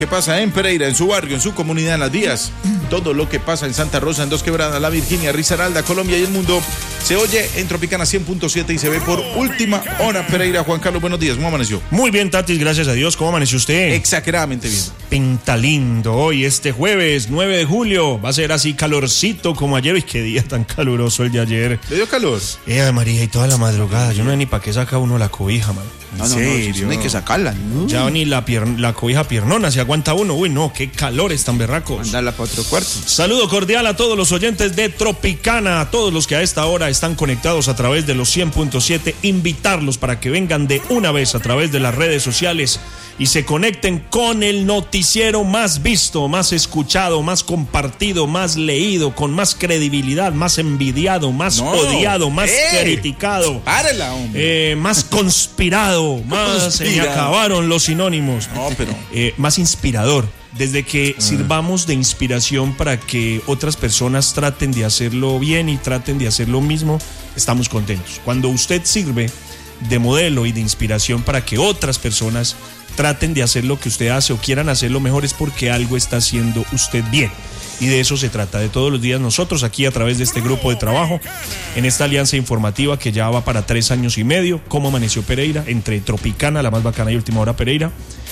¿Qué pasa en Pereira, en su barrio, en su comunidad, en las vías? Todo lo que pasa en Santa Rosa, en Dos Quebradas, La Virginia, Risaralda, Colombia y el mundo se oye en Tropicana 100.7 y se ve por última hora. Pereira, Juan Carlos, buenos días, ¿cómo amaneció? Muy bien, Tatis, gracias a Dios. ¿Cómo amaneció usted? Exageradamente bien. Pintalindo, hoy este jueves 9 de julio va a ser así calorcito como ayer. Y qué día tan caluroso el de ayer. ¿Le dio calor? María, y toda la madrugada. Yo no sé ni para qué saca uno la cobija, man. No, no hay que sacarla. No. Ya ni la cobija piernona se aguanta uno. Uy, no, qué calores tan berracos. Mandarla para otro cuarto. Saludo cordial a todos los oyentes de Tropicana, a todos los que a esta hora están conectados a través de los 100.7. Invitarlos para que vengan de una vez a través de las redes sociales y se conecten con el noticiero más visto, más escuchado, más compartido, más leído, con más credibilidad, más envidiado, más odiado, más criticado. Párela, hombre. Más conspirado, más se me acabaron los sinónimos. No, pero más inspirador. Desde que sirvamos de inspiración para que otras personas traten de hacerlo bien y traten de hacer lo mismo, estamos contentos. Cuando usted sirve de modelo y de inspiración para que otras personas traten de hacer lo que usted hace o quieran hacerlo mejor, es porque algo está haciendo usted bien. Y de eso se trata, de todos los días nosotros aquí a través de este grupo de trabajo, en esta alianza informativa que ya va para 3 años y medio, Cómo Amaneció Pereira, entre Tropicana, la más bacana, y Última Hora Pereira,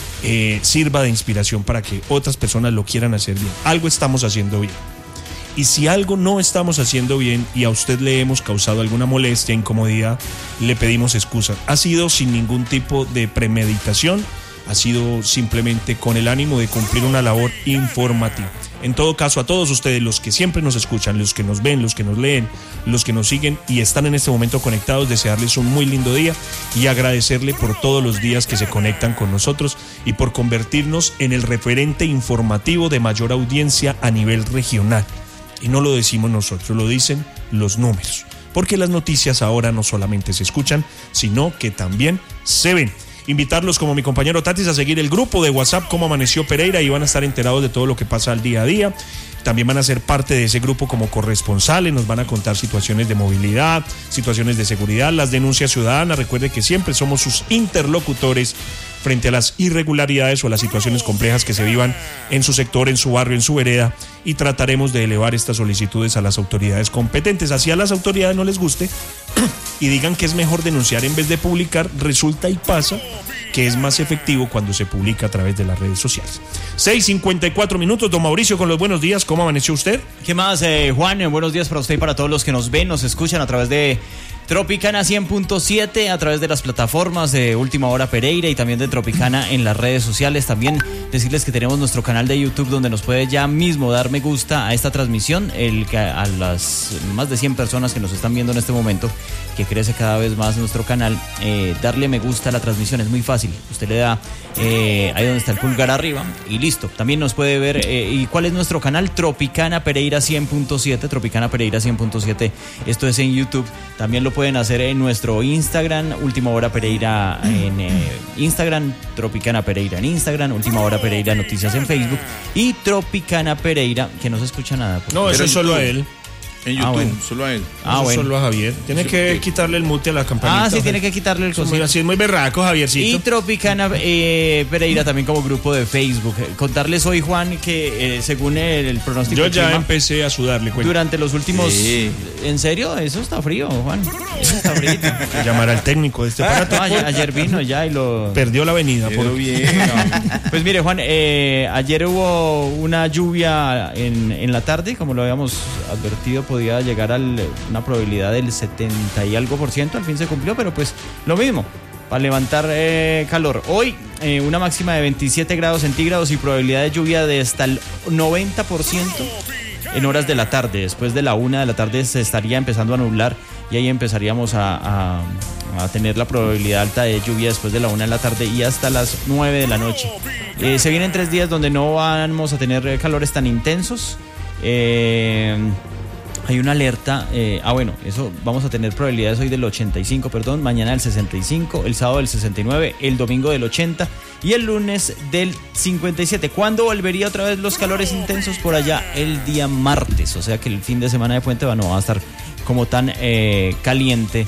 sirva de inspiración para que otras personas lo quieran hacer bien. Algo estamos haciendo bien. Y si algo no estamos haciendo bien y a usted le hemos causado alguna molestia, incomodidad, le pedimos excusas. Ha sido sin ningún tipo de premeditación, ha sido simplemente con el ánimo de cumplir una labor informativa. En todo caso, a todos ustedes, los que siempre nos escuchan, los que nos ven, los que nos leen, los que nos siguen y están en este momento conectados, desearles un muy lindo día y agradecerle por todos los días que se conectan con nosotros y por convertirnos en el referente informativo de mayor audiencia a nivel regional. Y no lo decimos nosotros, lo dicen los números. Porque las noticias ahora no solamente se escuchan, sino que también se ven. Invitarlos, como mi compañero Tatis, a seguir el grupo de WhatsApp Cómo Amaneció Pereira y van a estar enterados de todo lo que pasa al día a día. También van a ser parte de ese grupo como corresponsales, nos van a contar situaciones de movilidad, situaciones de seguridad, las denuncias ciudadanas. Recuerde que siempre somos sus interlocutores frente a las irregularidades o a las situaciones complejas que se vivan en su sector, en su barrio, en su vereda, y trataremos de elevar estas solicitudes a las autoridades competentes. Así a las autoridades no les guste y digan que es mejor denunciar en vez de publicar, resulta y pasa que es más efectivo cuando se publica a través de las redes sociales. 6:54, don Mauricio, con los buenos días. ¿Cómo amaneció usted? ¿Qué más, Juan? Buenos días para usted y para todos los que nos ven, nos escuchan a través de Tropicana 100.7, a través de las plataformas de Última Hora Pereira y también de Tropicana en las redes sociales. También decirles que tenemos nuestro canal de YouTube donde nos puede ya mismo dar me gusta a esta transmisión, a las más de 100 personas que nos están viendo en este momento, que crece cada vez más nuestro canal, darle me gusta a la transmisión es muy fácil. Usted le da ahí donde está el pulgar arriba y listo. También nos puede ver, ¿y cuál es nuestro canal? Tropicana Pereira 100.7, Tropicana Pereira 100.7, esto es en YouTube. También lo pueden hacer en nuestro Instagram, Última Hora Pereira en Instagram, Tropicana Pereira en Instagram, Última Hora Pereira Noticias en Facebook y Tropicana Pereira, que no se escucha nada. No, eso es solo a él. En YouTube, bueno. solo a él. Bueno. Solo a Javier. Tiene que quitarle el mute a la campanita. Sí, tiene que quitarle el cosito. Así es muy berraco, Javiercito. Y Tropicana Pereira también como grupo de Facebook. Contarles hoy, Juan, que según el pronóstico yo ya clima, empecé a sudarle cuenta. Durante los últimos... Sí. ¿En serio? Eso está frío, Juan. Eso está frío. Llamar al técnico de este aparato. Ayer vino ya y lo... Perdió la avenida. Bien. Pues mire, Juan, ayer hubo una lluvia en la tarde, como lo habíamos advertido, podía llegar a una probabilidad del 70 y algo %, al fin se cumplió, pero pues lo mismo, para levantar calor. Hoy una máxima de 27 grados centígrados y probabilidad de lluvia de hasta el 90% en horas de la tarde. Después de la 1 de la tarde se estaría empezando a nublar y ahí empezaríamos a tener la probabilidad alta de lluvia después de la 1 de la tarde y hasta las 9 de la noche. Se vienen 3 días donde no vamos a tener calores tan intensos. Hay una alerta, eso vamos a tener probabilidades hoy del 85, mañana del 65, el sábado del 69, el domingo del 80 y el lunes del 57. ¿Cuándo volvería otra vez los calores intensos? Por allá el día martes, o sea que el fin de semana de puente no va a estar como tan caliente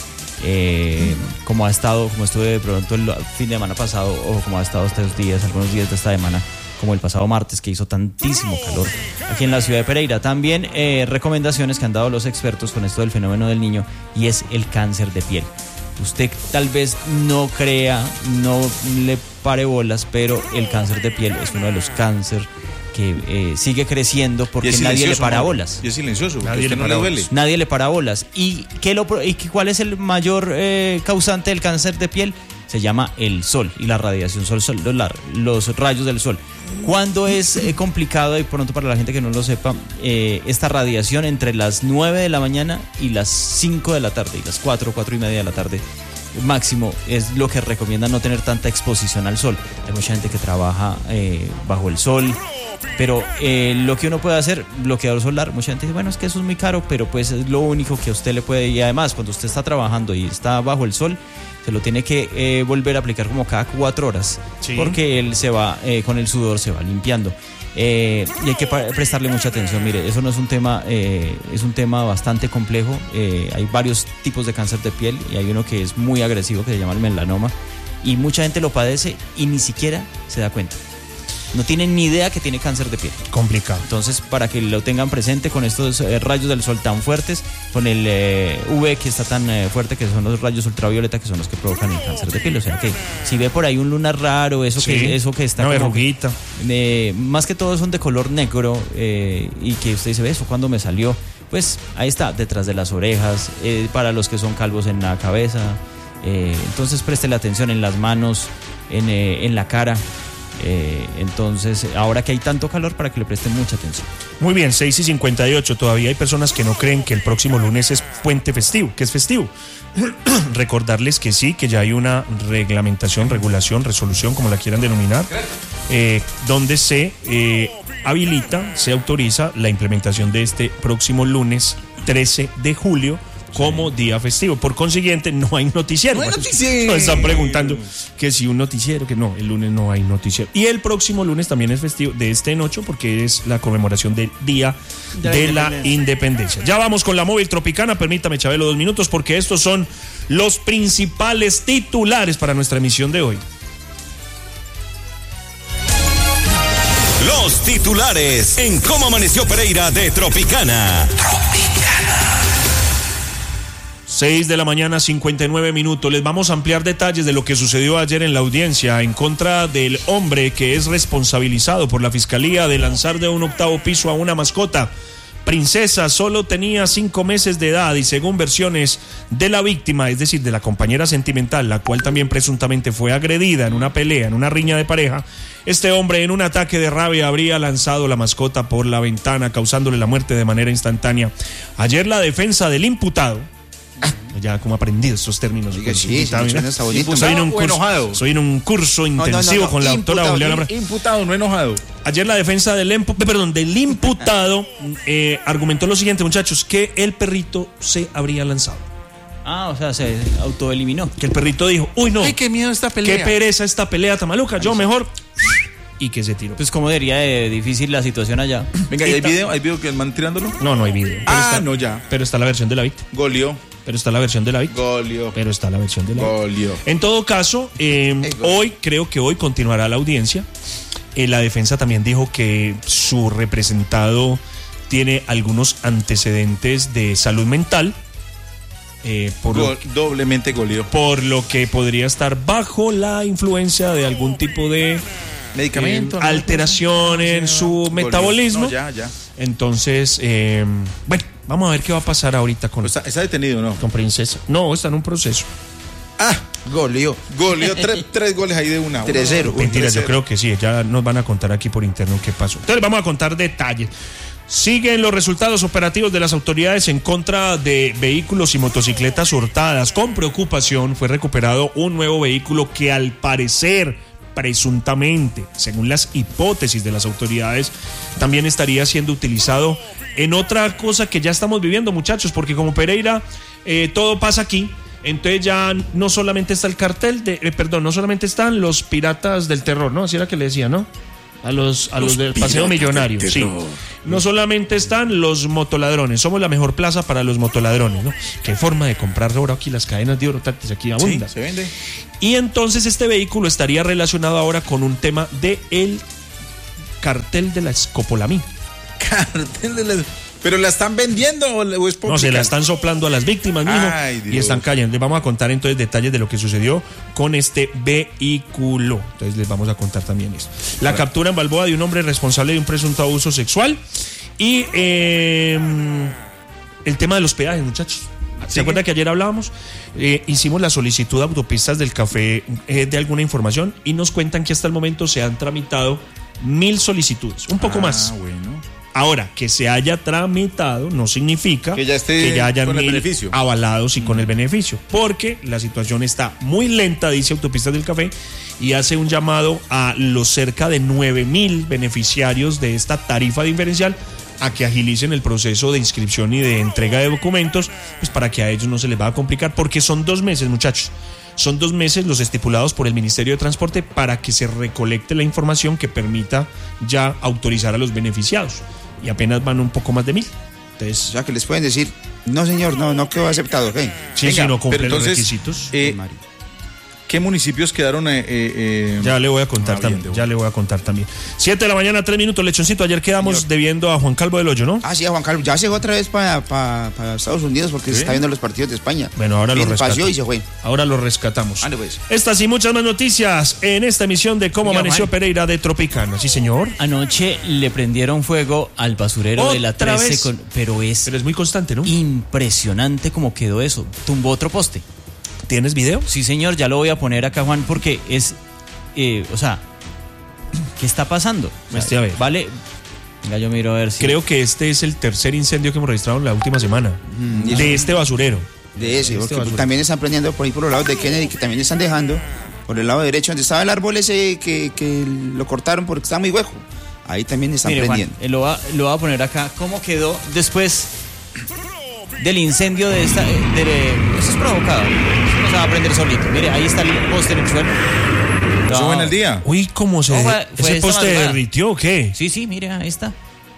como estuve de pronto el fin de semana pasado o como ha estado estos días, algunos días de esta semana como el pasado martes que hizo tantísimo calor aquí en la ciudad de Pereira. También recomendaciones que han dado los expertos con esto del fenómeno del niño, y es el cáncer de piel. Usted tal vez no crea, no le pare bolas, pero el cáncer de piel es uno de los cánceres que sigue creciendo porque nadie le para bolas. Y es silencioso, porque Nadie a usted le no para le duele. bolas. Nadie le para bolas. ¿Y cuál es el mayor causante del cáncer de piel? Se llama el sol y la radiación solar, los rayos del sol. Cuando es complicado, y pronto para la gente que no lo sepa, esta radiación entre las 9 de la mañana y las 5 de la tarde, y las 4 y media de la tarde máximo, es lo que recomienda no tener tanta exposición al sol. Hay mucha gente que trabaja bajo el sol, pero lo que uno puede hacer, bloqueador solar, mucha gente dice, bueno, es que eso es muy caro, pero pues es lo único que a usted le puede, y además cuando usted está trabajando y está bajo el sol, se lo tiene que volver a aplicar como cada 4 horas, sí, porque él se va, con el sudor se va limpiando. Y hay que prestarle mucha atención. Mire, eso no es un tema, es un tema bastante complejo. Hay varios tipos de cáncer de piel y hay uno que es muy agresivo, que se llama el melanoma, y mucha gente lo padece y ni siquiera se da cuenta. No tienen ni idea que tiene cáncer de piel. Complicado. Entonces, para que lo tengan presente con estos rayos del sol tan fuertes, con el UV que está tan fuerte, que son los rayos ultravioleta, que son los que provocan el cáncer de piel. O sea que si ve por ahí un lunar raro, eso que está una como verruguita, más que todo son de color negro, y que usted dice, ¿eso cuándo me salió? Pues ahí está, detrás de las orejas, para los que son calvos en la cabeza. Entonces préstele atención en las manos, en la cara. Entonces, ahora que hay tanto calor, para que le presten mucha atención. Muy bien, 6:58. Todavía hay personas que no creen que el próximo lunes es puente festivo, que es festivo. Recordarles que sí, que ya hay una reglamentación, regulación, resolución, como la quieran denominar, donde se habilita, se autoriza la implementación de este próximo lunes 13 de julio como día festivo. Por consiguiente, no hay noticiero. No hay noticiero. Nos están preguntando que si un noticiero, que no, el lunes no hay noticiero. Y el próximo lunes también es festivo, de este en 8, porque es la conmemoración del Día de la Independencia. Ya vamos con la móvil tropicana. Permítame, Chabelo, 2 minutos, porque estos son los principales titulares para nuestra emisión de hoy. Los titulares en Cómo Amaneció Pereira de Tropicana. 6 de la mañana, 59 minutos. Les vamos a ampliar detalles de lo que sucedió ayer en la audiencia en contra del hombre que es responsabilizado por la fiscalía de lanzar de un 8º piso a una mascota. Princesa solo tenía 5 meses de edad y, según versiones de la víctima, es decir, de la compañera sentimental, la cual también presuntamente fue agredida en una pelea, en una riña de pareja, este hombre, en un ataque de rabia, habría lanzado la mascota por la ventana, causándole la muerte de manera instantánea. Ayer la defensa del imputado, ya como aprendido estos términos. Oiga, sí, suena hasta bonito. Soy en un curso intensivo con la doctora Juliana. Imputado, no enojado. Ayer la defensa del imputado argumentó lo siguiente, muchachos, que el perrito se habría lanzado. O sea, se autoeliminó. Que el perrito dijo, uy, no. Ay, qué miedo esta pelea. Qué pereza esta pelea tan maluca. Yo mejor... Y que se tiró. Pues como diría, difícil la situación allá. Venga, ¿y hay video? ¿Hay video que el man tirándolo? No hay video. No, ya. Pero está la versión de la víctima. Goleó. Pero está la versión de la víctima. Goleó. En todo caso, hoy continuará la audiencia. La defensa también dijo que su representado tiene algunos antecedentes de salud mental. Doblemente goleó. Por lo que podría estar bajo la influencia de algún tipo de medicamento, alteración en su metabolismo. Ya. Entonces, bueno, vamos a ver qué va a pasar ahorita con... ¿Está detenido, no? Con Princesa. No, está en un proceso. Goleó 3 goles ahí de una. 3-0. Mentira, yo creo que sí, ya nos van a contar aquí por interno qué pasó. Entonces vamos a contar detalles. Siguen los resultados operativos de las autoridades en contra de vehículos y motocicletas hurtadas. Con preocupación fue recuperado un nuevo vehículo que, al parecer, presuntamente, según las hipótesis de las autoridades, también estaría siendo utilizado en otra cosa que ya estamos viviendo, muchachos, porque como Pereira, todo pasa aquí. Entonces ya no solamente está el cartel no solamente están los piratas del terror, ¿no? Así era que le decía, ¿no? A los del Paseo Millonario, sí. No solamente están los motoladrones, somos la mejor plaza para los motoladrones, ¿no? Qué forma de comprar oro aquí, las cadenas de oro táctiles aquí abundan. Sí, se vende. Y entonces este vehículo estaría relacionado ahora con un tema de cartel de la escopolamina. Cartel de la... ¿Pero la están vendiendo o es No, se la están soplando a las víctimas, mijo, Ay, Dios. y están cayendo. Les vamos a contar entonces detalles de lo que sucedió con este vehículo. Entonces les vamos a contar también esto. La captura en Balboa de un hombre responsable de un presunto abuso sexual y el tema de los peajes, muchachos. ¿Se acuerda que ayer hablábamos? Hicimos la solicitud a Autopistas del Café de alguna información y nos cuentan que hasta el momento se han tramitado 1,000 solicitudes, un poco más. Bueno. Ahora, que se haya tramitado no significa Que ya esté hayan con el 1,000 beneficio. avalados y con el beneficio, porque la situación está muy lenta, dice Autopistas del Café, y hace un llamado a los cerca de 9,000 beneficiarios de esta tarifa diferencial a que agilicen el proceso de inscripción y de entrega de documentos, pues para que a ellos no se les va a complicar, porque son 2 meses, muchachos. Son 2 meses los estipulados por el Ministerio de Transporte para que se recolecte la información que permita ya autorizar a los beneficiados. Y apenas van un poco más de 1,000. O Entonces, sea, que les pueden decir, no señor, no quedó aceptado, ¿ok? sí, Venga, si no cumple pero los entonces, requisitos. Mari. ¿Qué municipios quedaron? Ya le voy a contar bien, también. Ya le voy a contar también. 7 de la mañana, 3 minutos, Lechoncito. Ayer quedamos debiendo a Juan Calvo del Hoyo, ¿no? Ah, sí, a Juan Carlos. Ya llegó otra vez para Estados Unidos porque se está viendo los partidos de España. Bueno, ahora lo Vino, rescatamos. paseó y se fue. Ahora lo rescatamos. Ande, pues. Estas y muchas más noticias en esta emisión de Cómo Oiga, Amaneció Juan. Pereira de Tropicana. Sí, señor. Anoche le prendieron fuego al basurero de la ¿Otra 13, vez? pero es Pero es muy constante, ¿no? impresionante como quedó eso. Tumbó otro poste. ¿Tienes video? Sí, señor, ya lo voy a poner acá, Juan, porque es, o sea, ¿qué está pasando? O sea, Muestre a ver. Vale, venga, yo miro a ver si... Creo que este es el tercer incendio que hemos registrado en la última semana. De este basurero. De ese, Este porque basura. también están prendiendo por ahí por los lados de Kennedy, que también están dejando por el lado derecho, donde estaba el árbol ese que lo cortaron porque estaba muy hueco. Ahí también están Mire, Juan, prendiendo. lo voy a poner acá. ¿Cómo quedó después del incendio de esta... eso es provocado. Eso no se va a prender solito. Mire, ahí está el poste en el suelo. ¿Eso No. fue en el día? Uy, ¿cómo se... No, fue ¿Ese esta poste madrugada. derritió o qué? Sí, sí, mire, ahí está.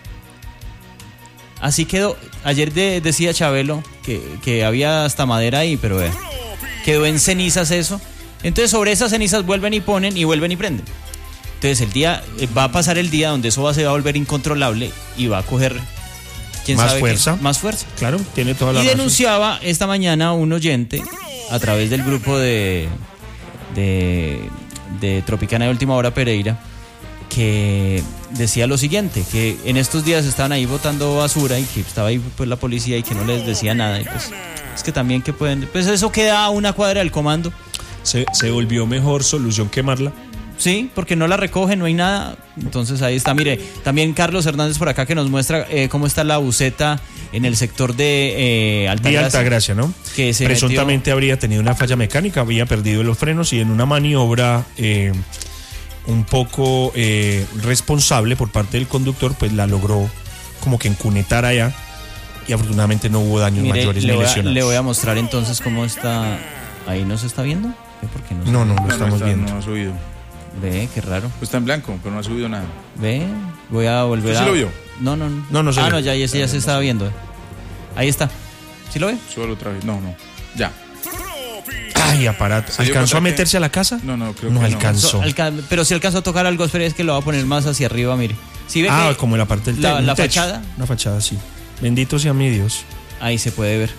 Así quedó. Ayer decía Chabelo que había hasta madera ahí, pero quedó en cenizas eso. Entonces sobre esas cenizas vuelven y ponen y vuelven y prenden. Entonces el día va a pasar el día donde eso se va a volver incontrolable y va a coger ¿quién Más sabe fuerza. más fuerza. Claro, tiene toda la Y razón. denunciaba esta mañana un oyente a través del grupo de Tropicana de Última Hora Pereira, que decía lo siguiente, que en estos días estaban ahí botando basura y que estaba ahí pues la policía y que no les decía nada. Y pues es que también que pueden, pues eso queda a una cuadra del comando. Se volvió mejor solución quemarla. Sí, porque no la recoge, no hay nada. Entonces ahí está, mire, también Carlos Hernández por acá que nos muestra cómo está la buceta en el sector de Vía Altagracia, ¿no? Que se presuntamente habría tenido una falla mecánica, había perdido los frenos y en una maniobra un poco responsable por parte del conductor, pues la logró como que encunetar allá y afortunadamente no hubo daños Mire, mayores ni lesionados. le voy a mostrar entonces cómo está. Ahí no se está viendo. ¿Por qué no se No, ve? lo estamos viendo. No ha subido. Ve, qué raro. Pues está en blanco, pero no ha subido nada. Ve, voy a volver ¿Usted a. sí lo vio? No. No se ve. no, ya se estaba viendo. Ahí está. ¿Sí lo ve? Súbalo otra vez. No. Ya. Ay, aparato. ¿Se dio ¿Alcanzó a cuenta que- meterse a la casa? No, creo No que no. alcanzó. Pero si alcanzó a tocar algo, espera, es que lo va a poner más hacia arriba, mire. ¿Sí ve que Como la parte del la un techo. fachada? Una fachada, sí. Bendito sea mi Dios. ahí se puede ver?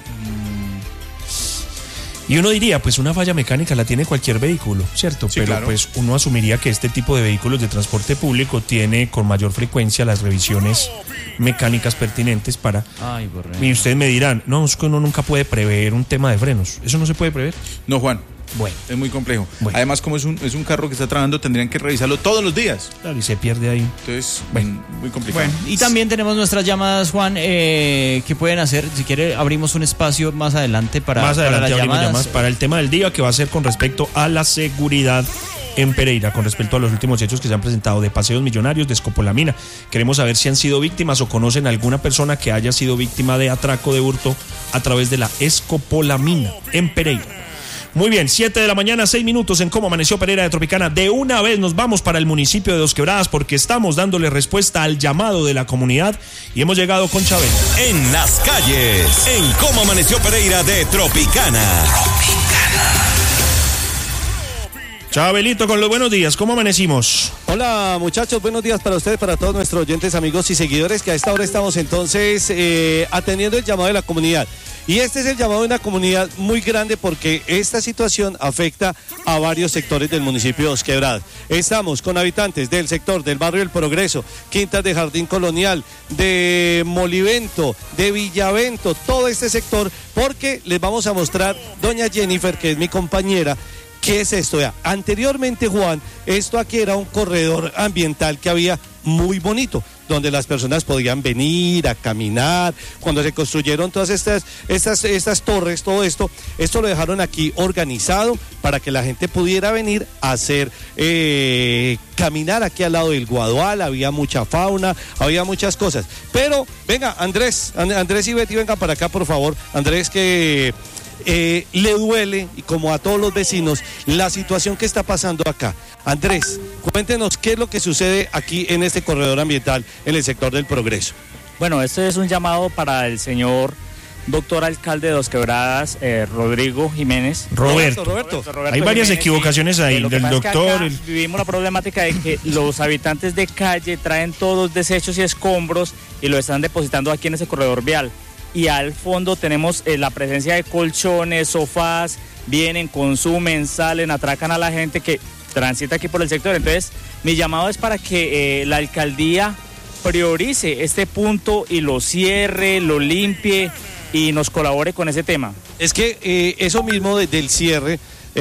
Y uno diría, pues una falla mecánica la tiene cualquier vehículo, ¿cierto? Sí, Pero claro. pues uno asumiría que este tipo de vehículos de transporte público tiene con mayor frecuencia las revisiones mecánicas pertinentes para... Ay, borré. Y ustedes me dirán, no, es que uno nunca puede prever un tema de frenos. ¿Eso no se puede prever? No, Juan. Bueno, Es muy complejo. Bueno. Además, como es un carro que está trabajando, tendrían que revisarlo todos los días. claro, y se pierde ahí. Entonces, Bueno. muy complicado. Y también tenemos nuestras llamadas, Juan, que pueden hacer. Si quiere, abrimos un espacio más adelante para, Más para adelante las abrimos llamadas. llamadas para el tema del día, que va a ser con respecto a la seguridad en Pereira, con respecto a los últimos hechos que se han presentado de paseos millonarios, de escopolamina. Queremos saber si han sido víctimas o conocen alguna persona que haya sido víctima de atraco, de hurto a través de la escopolamina en Pereira. Muy bien, 7 de la mañana, 6 minutos en Cómo Amaneció Pereira de Tropicana. De una vez nos vamos para el municipio de Dos Quebradas porque estamos dándole respuesta al llamado de la comunidad y hemos llegado con Chabelo. En las calles, en Cómo Amaneció Pereira de Tropicana. Chao, Abelito, con los buenos días. ¿Cómo amanecimos? Hola muchachos, buenos días para ustedes, para todos nuestros oyentes, amigos y seguidores, que a esta hora estamos entonces atendiendo el llamado de la comunidad. Y este es el llamado de una comunidad muy grande porque esta situación afecta a varios sectores del municipio de Dos Quebradas. Estamos con habitantes del sector del barrio El Progreso, Quintas de Jardín Colonial, de Molivento, de Villavento, todo este sector, porque les vamos a mostrar, doña Jennifer, que es mi compañera. ¿Qué es esto? Ya, anteriormente, Juan, esto aquí era un corredor ambiental que había muy bonito, donde las personas podían venir a caminar. Cuando se construyeron todas estas torres, todo esto lo dejaron aquí organizado para que la gente pudiera venir a hacer, caminar aquí al lado del Guadual. Había mucha fauna, había muchas cosas. Pero, venga, Andrés y Betty, vengan para acá, por favor. Andrés, que le duele, y como a todos los vecinos, la situación que está pasando acá. Andrés, cuéntenos qué es lo que sucede aquí en este corredor ambiental en el sector del Progreso. Bueno, este es un llamado para el señor doctor alcalde de Dos Quebradas, Rodrigo Jiménez. Roberto. Hay varias Jiménez, equivocaciones ahí, lo que del pasa es que doctor. acá vivimos la problemática de que los habitantes de calle traen todos los desechos y escombros y lo están depositando aquí en ese corredor vial. Y al fondo tenemos la presencia de colchones, sofás, vienen, consumen, salen, atracan a la gente que transita aquí por el sector. Entonces, mi llamado es para que la alcaldía priorice este punto y lo cierre, lo limpie y nos colabore con ese tema. Es que eso mismo del cierre,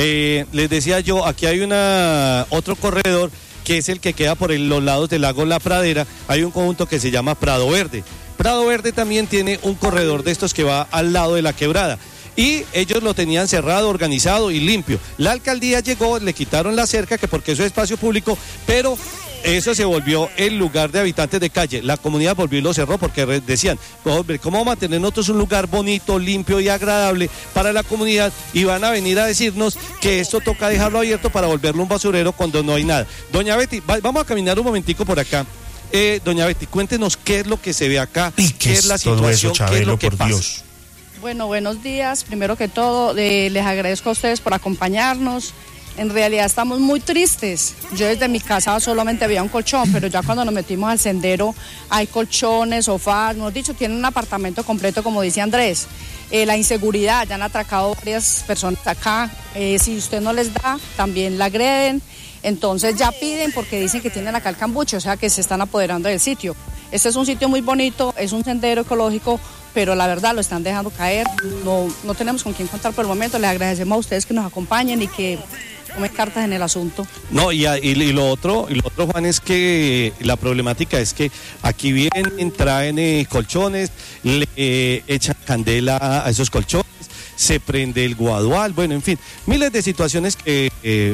les decía yo, aquí hay otro corredor que es el que queda por los lados del lago La Pradera. Hay un conjunto que se llama Prado Verde. Prado Verde también tiene un corredor de estos que va al lado de la quebrada. Y ellos lo tenían cerrado, organizado y limpio. La alcaldía llegó, le quitaron la cerca, que porque eso es espacio público, pero eso se volvió el lugar de habitantes de calle. La comunidad volvió y lo cerró porque decían, hombre, ¿cómo vamos a tener nosotros un lugar bonito, limpio y agradable para la comunidad? Y van a venir a decirnos que esto toca dejarlo abierto para volverlo un basurero cuando no hay nada. Doña Betty, vamos a caminar un momentico por acá. Doña Betty, cuéntenos qué es lo que se ve acá, qué es la situación, qué es lo que pasa. Dios. Bueno, buenos días. Primero que todo, les agradezco a ustedes por acompañarnos. En realidad estamos muy tristes. Yo desde mi casa solamente había un colchón, pero ya cuando nos metimos al sendero hay colchones, sofás, mejor dicho, tienen un apartamento completo, como dice Andrés. La inseguridad, ya han atracado varias personas acá. Si usted no les da, también la agreden. Entonces ya piden porque dicen que tienen acá el cambuche, o sea que se están apoderando del sitio. Este es un sitio muy bonito, es un sendero ecológico, pero la verdad lo están dejando caer. No tenemos con quién contar por el momento. Les agradecemos a ustedes que nos acompañen y que tomen cartas en el asunto. No, y lo otro, Juan, es que la problemática es que aquí vienen, traen colchones, le echan candela a esos colchones, se prende el guadual, bueno, en fin, miles de situaciones que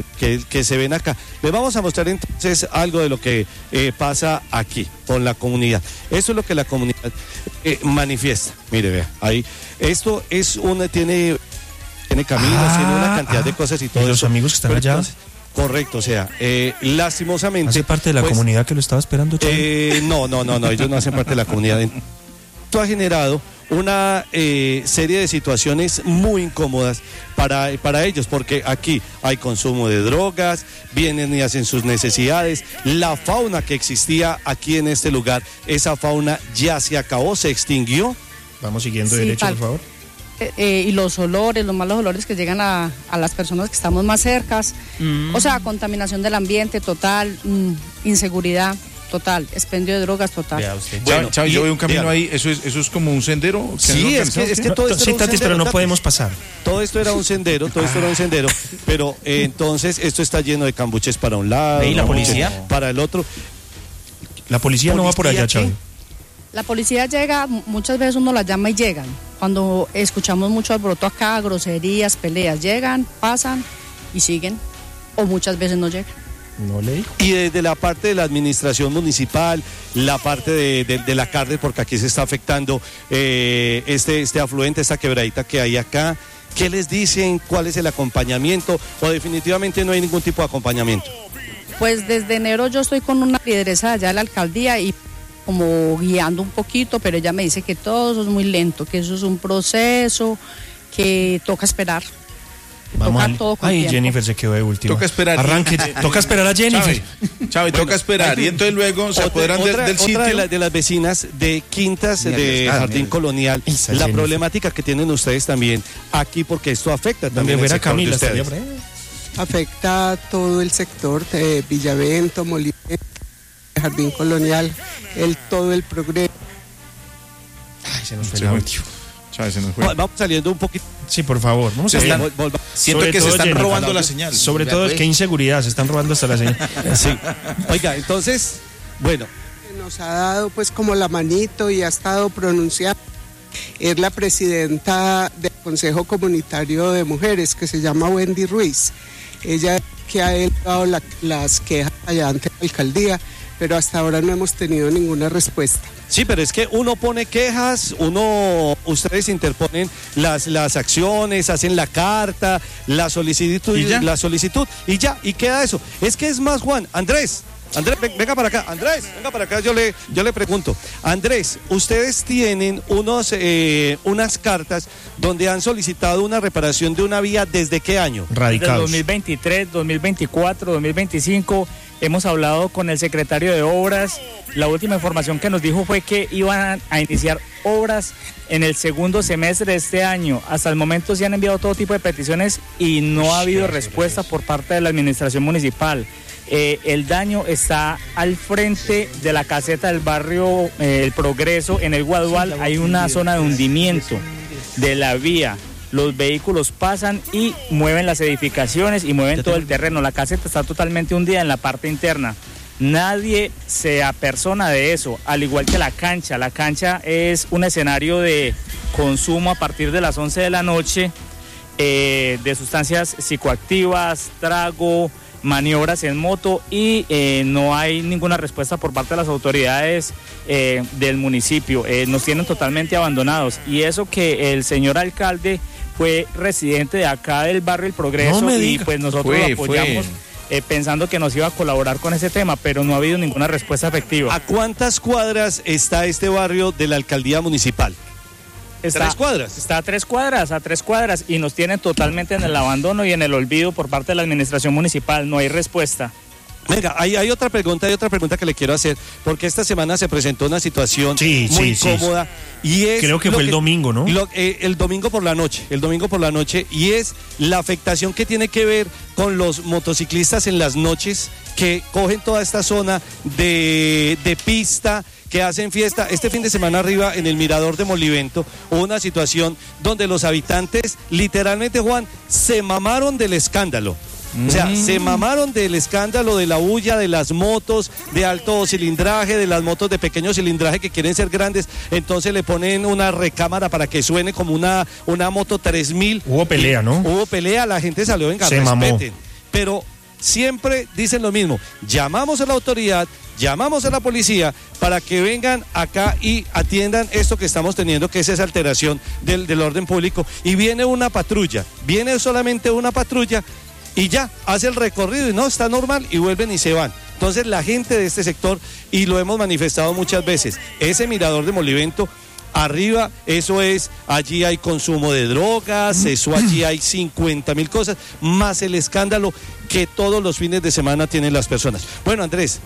se ven acá. Les vamos a mostrar entonces algo de lo que pasa aquí con la comunidad. Eso es lo que la comunidad manifiesta. Mire, vea, ahí, esto es tiene caminos, tiene una cantidad de cosas y todo ¿Y los eso. amigos que están allá? Entonces, correcto, o sea, lastimosamente... ¿Hace parte de la comunidad que lo estaba esperando, Chavo? No, ellos no hacen parte de la comunidad. Esto ha generado una serie de situaciones muy incómodas para ellos, porque aquí hay consumo de drogas, vienen y hacen sus necesidades. La fauna que existía aquí en este lugar, esa fauna ya se acabó, se extinguió. Vamos siguiendo Sí, derecho, tal. por favor. Y los olores, los malos olores que llegan a las personas que estamos más cercas. O sea, contaminación del ambiente total, inseguridad total, expendio de drogas total. Vea usted. Bueno, Chávez, yo veo un camino dígame. ahí, eso es como un sendero. Sí, es que todo esto Sí, era un Tatis, pero no sendero, podemos pasar. Todo esto era un sendero, pero entonces esto está lleno de cambuches para un lado, ¿Y la cambuches policía? para el otro. La policía no va por allá, ¿Policía qué? Chávez. La policía llega, muchas veces uno la llama y llegan. Cuando escuchamos mucho alboroto acá, groserías, peleas, llegan, pasan y siguen. O muchas veces no llegan. No leí. Y desde la parte de la administración municipal, la parte de la cárcel, porque aquí se está afectando este afluente, esta quebradita que hay acá. ¿Qué les dicen? ¿Cuál es el acompañamiento? ¿O definitivamente no hay ningún tipo de acompañamiento? Pues desde enero yo estoy con una lideresa allá de la alcaldía y como guiando un poquito, pero ella me dice que todo eso es muy lento, que eso es un proceso, que toca esperar. Vamos toca todo con Ay, tiempo. Jennifer se quedó de última. Toca esperar. Arranque. Toca esperar a Jennifer. Chavi, toca esperar. Y entonces luego se apoderan del sitio. Otra de las vecinas de Quintas de Jardín Colonial, Esa la Jennifer. problemática que tienen ustedes también aquí, porque esto afecta también Donde el fuera sector de Camila ustedes. estaría por ahí. Afecta a todo el sector de Villavento, Molina, Jardín Colonial, todo el progreso. Ay, se nos fue Se el fue. audio. Chavi, se nos fue. Vamos saliendo un poquito. Sí, por favor. Vamos a Se hablar. están- Siento Sobre que se todo están Jennifer. robando la señal. Sobre todo, Ya, qué inseguridad. Se están robando hasta la señal. Sí. Oiga, entonces, bueno, Nos ha dado pues como la manito y ha estado pronunciando. Es la presidenta del Consejo Comunitario de Mujeres, que se llama Wendy Ruiz. Ella que ha elevado las quejas allá ante la alcaldía, pero hasta ahora no hemos tenido ninguna respuesta. sí, pero es que uno pone quejas, ustedes interponen las acciones, hacen la carta, la solicitud, ¿Y ya? y queda eso. Es que es más, Juan, Andrés, venga para acá, venga para acá, yo le pregunto. Andrés, ustedes tienen unas cartas donde han solicitado una reparación de una vía, ¿desde qué año? Desde Radicados. 2023, 2024, 2025 hemos hablado con el secretario de Obras. La última información que nos dijo fue que iban a iniciar obras en el segundo semestre de este año. Hasta el momento se han enviado todo tipo de peticiones y no ha habido respuesta por parte de la administración municipal. El daño está al frente de la caseta del barrio El Progreso. En el Guadual hay una zona de hundimiento de la vía. Los vehículos pasan y mueven las edificaciones y mueven todo el terreno. La caseta está totalmente hundida en la parte interna. Nadie se apersona de eso, al igual que la cancha. La cancha es un escenario de consumo a partir de las 11 de la noche de sustancias psicoactivas, trago, maniobras en moto y no hay ninguna respuesta por parte de las autoridades del municipio. Nos tienen totalmente abandonados, y eso que el señor alcalde fue residente de acá del barrio El Progreso, No me y diga. pues nosotros Fue, lo apoyamos pensando que nos iba a colaborar con ese tema, pero no ha habido ninguna respuesta efectiva. ¿A cuántas cuadras está este barrio de la alcaldía municipal? Está, 3 cuadras. Está a 3 cuadras, y nos tienen totalmente en el abandono y en el olvido por parte de la administración municipal. No hay respuesta. Venga, hay otra pregunta que le quiero hacer, porque esta semana se presentó una situación Sí, muy sí, cómoda, y es Creo que lo fue el domingo, ¿no? el domingo por la noche, y es la afectación que tiene que ver con los motociclistas en las noches que cogen toda esta zona de pista, que hacen fiesta. Este fin de semana arriba en el Mirador de Molivento hubo una situación donde los habitantes, literalmente, Juan, se mamaron del escándalo. O sea, se mamaron del escándalo de la bulla de las motos de alto cilindraje, de las motos de pequeño cilindraje que quieren ser grandes, entonces le ponen una recámara para que suene como una moto 3000. Hubo pelea, ¿no? Hubo pelea, la gente salió, venga, Se mamó. respeten. Pero siempre dicen lo mismo, llamamos a la autoridad, llamamos a la policía para que vengan acá y atiendan esto que estamos teniendo, que es esa alteración del orden público, y viene una patrulla, viene solamente una patrulla y ya, hace el recorrido y no, está normal, y vuelven y se van. Entonces la gente de este sector, y lo hemos manifestado muchas veces, ese Mirador de Molivento, arriba, eso es, allí hay consumo de drogas, eso allí hay 50.000 cosas, más el escándalo que todos los fines de semana tienen las personas. Bueno, Andrés,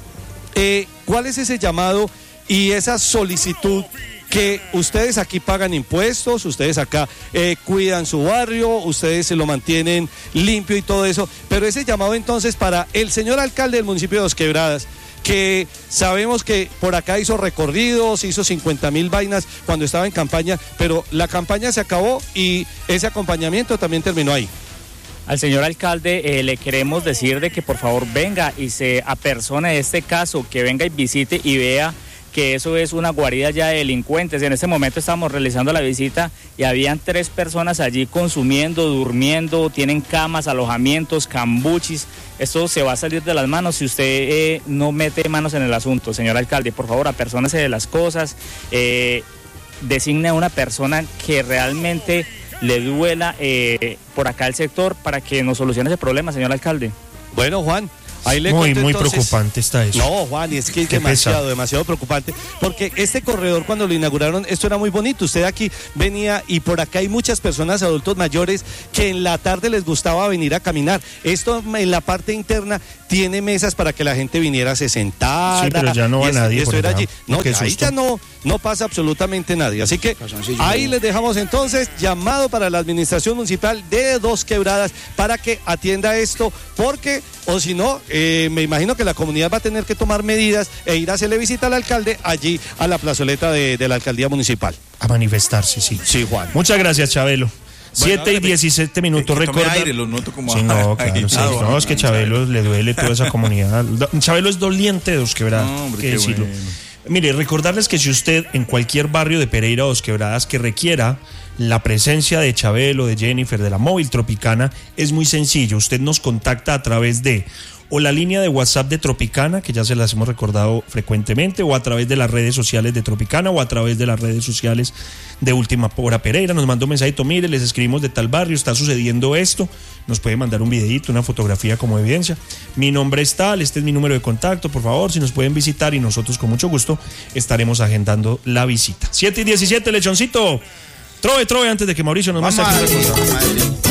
¿cuál es ese llamado y esa solicitud? Que ustedes aquí pagan impuestos, ustedes acá cuidan su barrio, ustedes se lo mantienen limpio y todo eso, pero ese llamado entonces para el señor alcalde del municipio de Dos Quebradas, que sabemos que por acá hizo recorridos, hizo 50.000 vainas cuando estaba en campaña, pero la campaña se acabó y ese acompañamiento también terminó ahí. Al señor alcalde le queremos decir de que por favor venga y se apersone de este caso, que venga y visite y vea que eso es una guarida ya de delincuentes. En este momento estamos realizando la visita y habían 3 personas allí consumiendo, durmiendo, tienen camas, alojamientos, cambuchis. Esto se va a salir de las manos si usted no mete manos en el asunto. Señor alcalde, por favor, apersónese de las cosas, designe a una persona que realmente le duela por acá el sector para que nos solucione ese problema, señor alcalde. Bueno, Juan, Ahí le Muy, cuento, muy entonces, preocupante está eso. No, Juan, y es que es Qué demasiado preocupante, porque este corredor cuando lo inauguraron, esto era muy bonito. Usted aquí venía y por acá hay muchas personas, adultos mayores, que en la tarde les gustaba venir a caminar. Esto en la parte interna tiene mesas para que la gente viniera, se sentara. Sí, pero ya no va nadie Eso por era allá. allí. No, Qué ahí susto. ya no pasa absolutamente nadie. Así que ahí les dejamos entonces llamado para la administración municipal de Dos Quebradas para que atienda esto, porque o si no, me imagino que la comunidad va a tener que tomar medidas e ir a hacerle visita al alcalde allí a la plazoleta de la alcaldía municipal. A manifestarse, sí. Sí, Juan. Muchas gracias, Chabelo. 7:17 minutos, que tome recuerda. aire, lo noto como Sí, no, claro, sí, agitado. no, es que Chabelo le duele toda esa comunidad. Chabelo es doliente de Dos Quebradas, No, hombre, que qué decirlo. bueno. Mire, recordarles que si usted en cualquier barrio de Pereira o Dos Quebradas que requiera la presencia de Chabelo, de Jennifer, de la Móvil Tropicana, es muy sencillo. Usted nos contacta a través de o la línea de WhatsApp de Tropicana, que ya se las hemos recordado frecuentemente, o a través de las redes sociales de Tropicana, o a través de las redes sociales de Última Hora Pereira. Nos manda un mensajito: mire, les escribimos de tal barrio, está sucediendo esto. Nos puede mandar un videíto, una fotografía como evidencia. Mi nombre es tal, este es mi número de contacto, por favor, si nos pueden visitar, y nosotros con mucho gusto estaremos agendando la visita. 7:17, Lechoncito. Trove, antes de que Mauricio nos muestre otra cosa.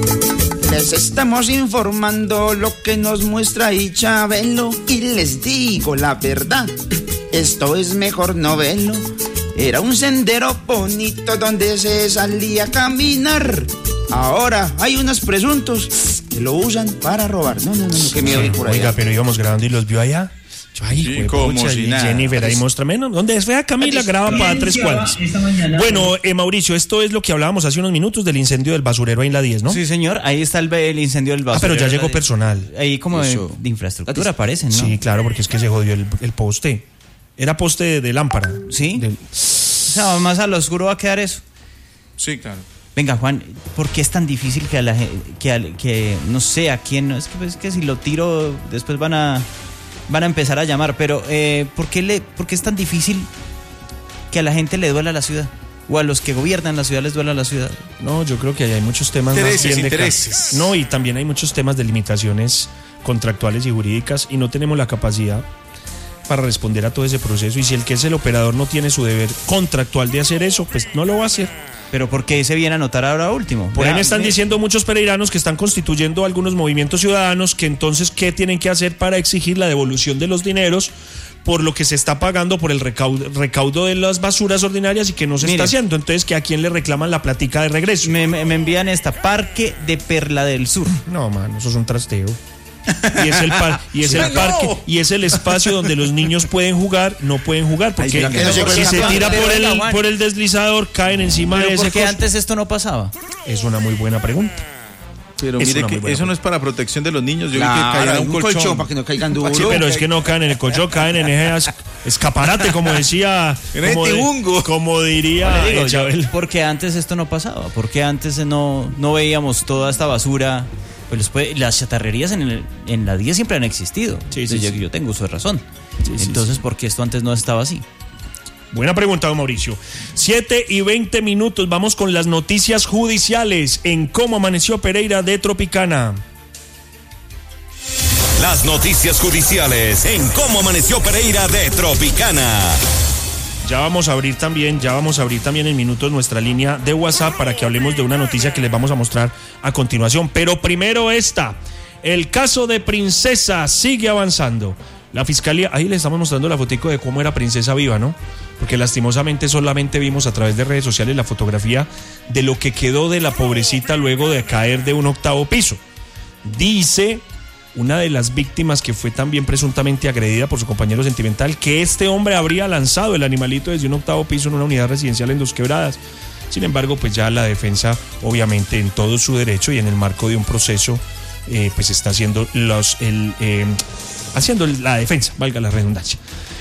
Les estamos informando lo que nos muestra ahí Chabelo, y les digo la verdad, esto es mejor no verlo. Era un sendero bonito donde se salía a caminar. Ahora hay unos presuntos que lo usan para robar. No, que miedo ir por allá. Oiga, pero íbamos grabando y los vio allá. Ay, Sí, como si nada. Jennifer, ahí muéstrame, ¿no? ¿Dónde es? Vea, Camila, graba para 3 cuadras. Bueno, Mauricio, esto es lo que hablábamos hace unos minutos del incendio del basurero ahí en la 10, ¿no? Sí, señor, ahí está el incendio del basurero. Pero ya llegó personal. Ahí como de infraestructura aparece, ¿no? Sí, claro, porque es que se jodió el poste. Era poste de lámpara. ¿Sí? O sea, más a lo oscuro va a quedar eso. Sí, claro. Venga, Juan, ¿por qué es tan difícil que a la que no sé a quién? Es que si lo tiro después van a empezar a llamar, pero ¿por qué es tan difícil que a la gente le duela la ciudad? O a los que gobiernan la ciudad les duela la ciudad. No, yo creo que hay muchos temas Intereses. No, y también hay muchos temas de limitaciones contractuales y jurídicas, y no tenemos la capacidad para responder a todo ese proceso. Y si el que es el operador no tiene su deber contractual de hacer eso, pues no lo va a hacer. Pero ¿por qué se viene a anotar ahora último? Por ahí me están diciendo muchos pereiranos que están constituyendo algunos movimientos ciudadanos que entonces, ¿qué tienen que hacer para exigir la devolución de los dineros por lo que se está pagando por el recaudo de las basuras ordinarias y que no se está haciendo? Entonces, ¿que a quién le reclaman la platica de regreso? Me envían esta: Parque de Perla del Sur. No, mano, eso es un trasteo. Y es el espacio donde los niños pueden jugar, no pueden jugar, porque si se tira por el deslizador, caen encima de ese ¿Por qué coso. antes esto no pasaba? Es una muy buena pregunta. Pero Es mire una que muy buena eso no es para protección de los niños. Yo vi que caiga un colchón para que no caigan duro. Sí, pero es que no caen en el colchón, caen en ese escaparate, como decía, como diría Digo, Chabel. porque antes esto no pasaba, porque antes no veíamos toda esta basura. Pues las chatarrerías en la 10 siempre han existido. Sí, yo tengo uso de razón. Entonces, ¿por qué esto antes no estaba así? Buena pregunta, don Mauricio. 7:20. Vamos con las noticias judiciales en Cómo Amaneció Pereira de Tropicana. Las noticias judiciales en Cómo Amaneció Pereira de Tropicana. Ya vamos a abrir también en minutos nuestra línea de WhatsApp para que hablemos de una noticia que les vamos a mostrar a continuación. Pero primero esta: el caso de Princesa sigue avanzando. La fiscalía, ahí les estamos mostrando la fotico de cómo era Princesa viva, ¿no? Porque lastimosamente solamente vimos a través de redes sociales la fotografía de lo que quedó de la pobrecita luego de caer de un 8º piso. Dice una de las víctimas, que fue también presuntamente agredida por su compañero sentimental, que este hombre habría lanzado el animalito desde un 8º piso en una unidad residencial en Dos Quebradas. Sin embargo, pues ya la defensa, obviamente en todo su derecho y en el marco de un proceso, pues está haciendo haciendo la defensa, valga la redundancia.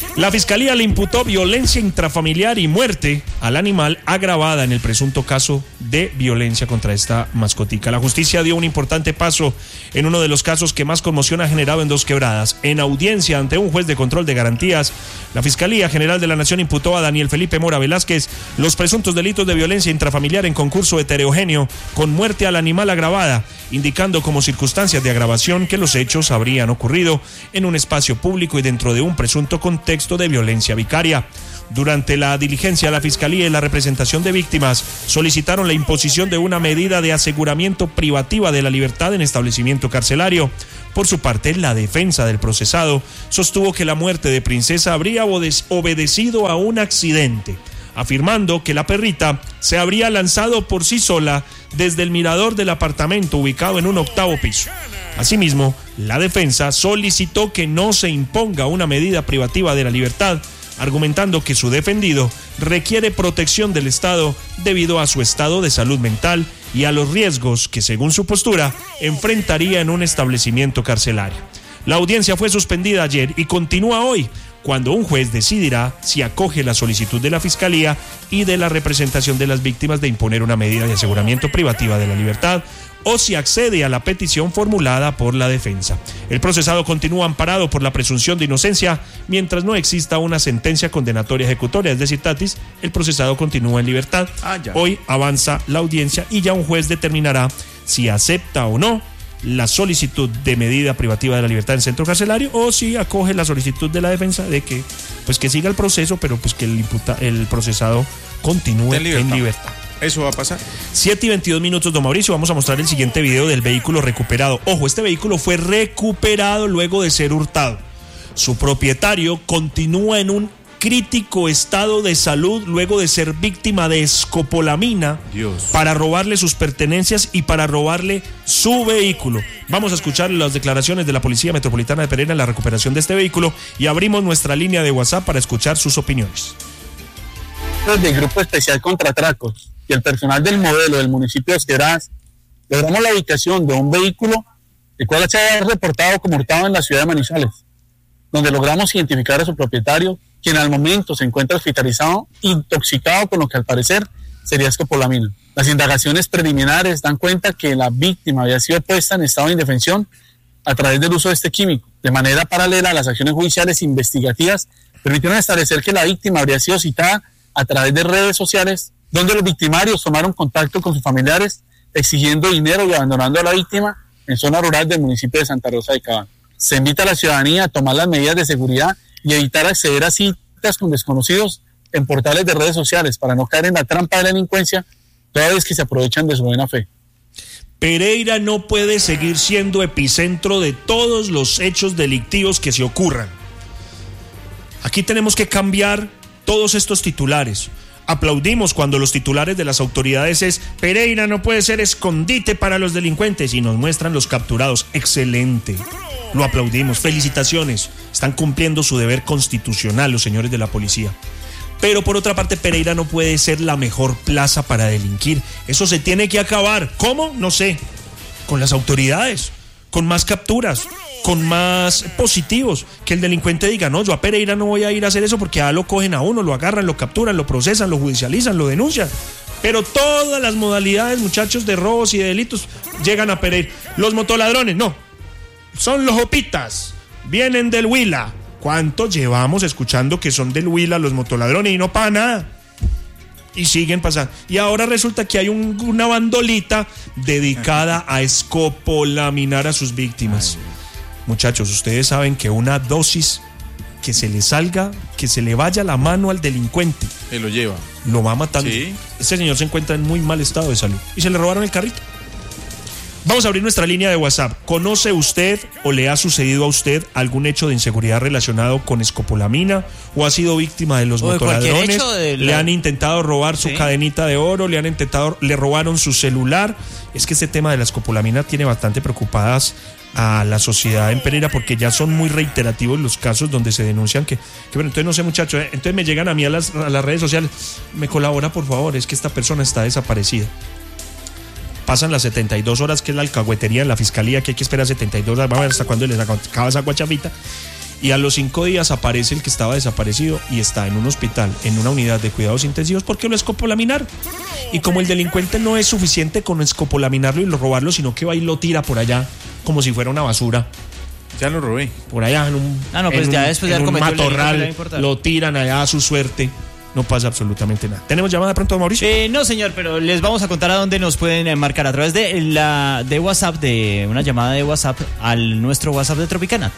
La fiscalía le imputó violencia intrafamiliar y muerte al animal agravada en el presunto caso de violencia contra esta mascotica. La justicia dio un importante paso en uno de los casos que más conmoción ha generado en Dos Quebradas. En audiencia ante un juez de control de garantías, la Fiscalía General de la Nación imputó a Daniel Felipe Mora Velázquez los presuntos delitos de violencia intrafamiliar en concurso heterogéneo con muerte al animal agravada, indicando como circunstancias de agravación que los hechos habrían ocurrido en un espacio público y dentro de un presunto contexto de violencia vicaria. Durante la diligencia, la Fiscalía y la representación de víctimas solicitaron la imposición de una medida de aseguramiento privativa de la libertad en establecimiento carcelario. Por su parte, la defensa del procesado sostuvo que la muerte de Princesa habría obedecido a un accidente, afirmando que la perrita se habría lanzado por sí sola desde el mirador del apartamento ubicado en un 8º piso. Asimismo, la defensa solicitó que no se imponga una medida privativa de la libertad, argumentando que su defendido requiere protección del Estado debido a su estado de salud mental y a los riesgos que, según su postura, enfrentaría en un establecimiento carcelario. La audiencia fue suspendida ayer y continúa hoy, cuando un juez decidirá si acoge la solicitud de la Fiscalía y de la representación de las víctimas de imponer una medida de aseguramiento privativa de la libertad o si accede a la petición formulada por la defensa. El procesado continúa amparado por la presunción de inocencia mientras no exista una sentencia condenatoria ejecutoria, es decir, tatis, el procesado continúa en libertad. Hoy avanza la audiencia y ya un juez determinará si acepta o no la solicitud de medida privativa de la libertad en centro carcelario o si acoge la solicitud de la defensa de que pues que siga el proceso, pero pues que el procesado continúe en libertad. Eso va a pasar. 7:22, don Mauricio. Vamos a mostrar el siguiente video del vehículo recuperado. Ojo, este vehículo fue recuperado luego de ser hurtado. Su propietario continúa en un crítico estado de salud luego de ser víctima de escopolamina para robarle sus pertenencias y para robarle su vehículo. Vamos a escuchar las declaraciones de la Policía Metropolitana de Pereira en la recuperación de este vehículo y abrimos nuestra línea de WhatsApp para escuchar sus opiniones. Del Grupo Especial contra Atracos y el personal del modelo del municipio de Dos Quebradas logramos la ubicación de un vehículo el cual se ha reportado como hurtado en la ciudad de Manizales, donde logramos identificar a su propietario, quien al momento se encuentra hospitalizado, intoxicado con lo que al parecer sería escopolamina. Las indagaciones preliminares dan cuenta que la víctima había sido puesta en estado de indefensión a través del uso de este químico. De manera paralela a las acciones judiciales investigativas, permitieron establecer que la víctima habría sido citada a través de redes sociales, donde los victimarios tomaron contacto con sus familiares exigiendo dinero y abandonando a la víctima en zona rural del municipio de Santa Rosa de Cabán. Se invita a la ciudadanía a tomar las medidas de seguridad y evitar acceder a citas con desconocidos en portales de redes sociales para no caer en la trampa de la delincuencia, toda vez que se aprovechan de su buena fe. Pereira no puede seguir siendo epicentro de todos los hechos delictivos que se ocurran. Aquí tenemos que cambiar todos estos titulares. Aplaudimos cuando los titulares de las autoridades es Pereira no puede ser escondite para los delincuentes y nos muestran los capturados. Excelente. Lo aplaudimos. Felicitaciones. Están cumpliendo su deber constitucional los señores de la policía. Pero por otra parte, Pereira no puede ser la mejor plaza para delinquir. Eso se tiene que acabar. ¿Cómo? No sé. Con las autoridades, con más capturas, con más positivos. Que el delincuente diga, no, yo a Pereira no voy a ir a hacer eso porque ya lo cogen a uno, lo agarran, lo capturan, lo procesan, lo judicializan, lo denuncian. Pero todas las modalidades, muchachos, de robos y de delitos llegan a Pereira. Los motoladrones, no. Son los jopitas. Vienen del Huila. ¿Cuánto llevamos escuchando que son del Huila los motoladrones y no para nada? Y siguen pasando. Y ahora resulta que hay una bandolita dedicada a escopolaminar a sus víctimas. Muchachos, ustedes saben que una dosis que se le salga, que se le vaya la mano al delincuente, se lo lleva. Lo va matando. Sí. Este señor se encuentra en muy mal estado de salud. Y se le robaron el carrito. Vamos a abrir nuestra línea de WhatsApp. ¿Conoce usted o le ha sucedido a usted algún hecho de inseguridad relacionado con escopolamina? ¿O ha sido víctima de los motoladrones? ¿Le han intentado robar su cadenita de oro? ¿Le robaron su celular? Es que este tema de la escopolamina tiene bastante preocupadas a la sociedad en Pereira porque ya son muy reiterativos los casos donde se denuncian que bueno, entonces no sé, muchachos, entonces me llegan a mí a las redes sociales, me colabora por favor, es que esta persona está desaparecida. Pasan las 72 horas, que es la alcahuetería en la fiscalía, que hay que esperar 72 horas, vamos a ver hasta cuándo les acaba esa guachafita. Y a los 5 días aparece el que estaba desaparecido y está en un hospital, en una unidad de cuidados intensivos porque lo escopolaminaron. Y como el delincuente no es suficiente con escopolaminarlo y robarlo, sino que va y lo tira por allá como si fuera una basura. Ya lo robé. Por allá en un, en un matorral, lo tiran allá a su suerte. No pasa absolutamente nada. ¿Tenemos llamada pronto, Mauricio? No, señor, pero les vamos a contar a dónde nos pueden marcar a través de WhatsApp, de una llamada de WhatsApp al nuestro WhatsApp de Tropicana,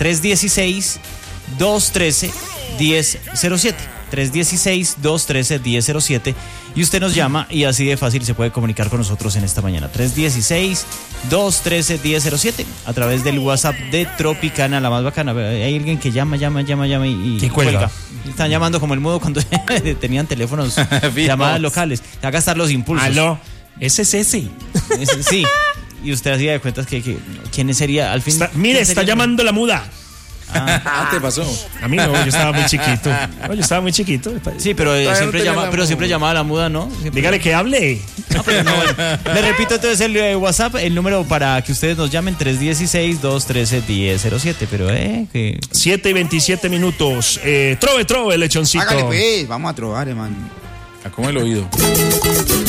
316-213-1007. 316-213-1007 y usted nos llama y así de fácil se puede comunicar con nosotros en esta mañana. 316-213-1007 a través del WhatsApp de Tropicana, la más bacana. Hay alguien que llama y cuelga. Están llamando como el mudo cuando tenían teléfonos, llamadas locales. Te va a gastar los impulsos. Aló, ese es ese. Sí, y usted hacía de cuentas que ¿quién sería al fin? Está llamando la muda. ¿Te pasó? A mí no, yo estaba muy chiquito. Sí, pero siempre llamaba a la muda, ¿no? Siempre. Dígale que hable. Le repito entonces el WhatsApp, el número para que ustedes nos llamen, 316-213-1007. Pero 7:27 minutos. Trove, lechoncito. Hágale pues, vamos a trobar, hermano. ¿Cómo el oído?